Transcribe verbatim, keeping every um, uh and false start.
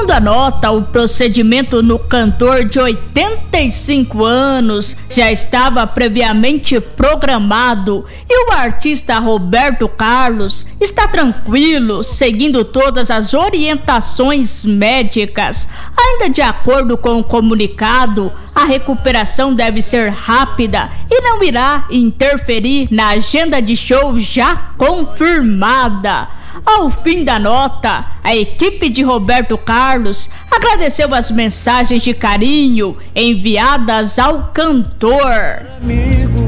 Segundo a nota, o procedimento no cantor de oitenta e cinco anos já estava previamente programado e o artista Roberto Carlos está tranquilo, seguindo todas as orientações médicas. Ainda de acordo com o comunicado, a recuperação deve ser rápida e não irá interferir na agenda de shows já confirmada. Ao fim da nota, a equipe de Roberto Carlos agradeceu as mensagens de carinho enviadas ao cantor.